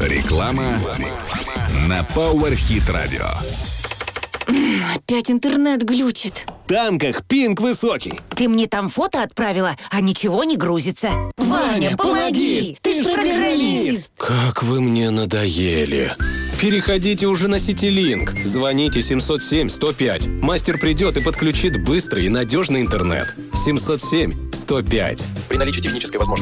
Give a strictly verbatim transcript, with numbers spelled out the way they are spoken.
Реклама на Power Hit Radio. Опять интернет глючит. В танках пинг высокий. Ты мне там фото отправила, а ничего не грузится. Ваня, помоги! Ты ж программист! Как вы мне надоели. Переходите уже на Ситилинк. Звоните семьсот семь сто пять. Мастер придет и подключит быстрый и надежный интернет. семьсот семь сто пять. При наличии технической возможности.